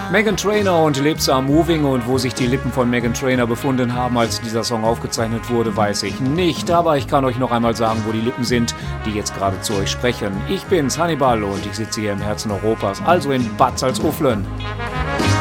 Meghan Trainor und Lips Are Moving, und wo sich die Lippen von Meghan Trainor befunden haben, als dieser Song aufgezeichnet wurde, weiß ich nicht. Aber ich kann euch noch einmal sagen, wo die Lippen sind, die jetzt gerade zu euch sprechen. Ich bin's, Hannibal, und ich sitze hier im Herzen Europas, also in Bad Salzuflen.